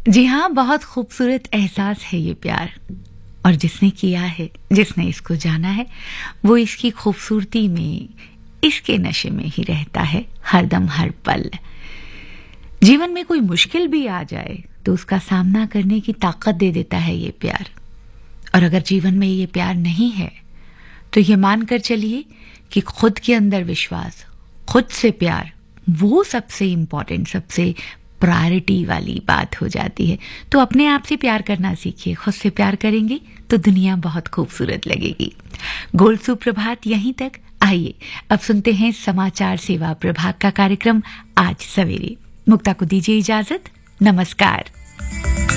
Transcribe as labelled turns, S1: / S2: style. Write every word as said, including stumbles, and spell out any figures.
S1: जी हाँ, बहुत खूबसूरत एहसास है ये प्यार। और जिसने किया है, जिसने इसको जाना है, वो इसकी खूबसूरती में, इसके नशे में ही रहता है हरदम हर पल। जीवन में कोई मुश्किल भी आ जाए तो उसका सामना करने की ताकत दे देता है ये प्यार। और अगर जीवन में ये प्यार नहीं है तो ये मानकर चलिए कि खुद के अंदर विश्वास, खुद से प्यार, वो सबसे इंपॉर्टेंट, सबसे प्रायोरिटी वाली बात हो जाती है। तो अपने आप से प्यार करना सीखिए। खुद से प्यार करेंगे तो दुनिया बहुत खूबसूरत लगेगी। गोल्ड सुप्रभात यहीं तक। आइए अब सुनते हैं समाचार सेवा प्रभाग का कार्यक्रम आज सवेरे। मुक्ता को दीजिए इजाजत। नमस्कार।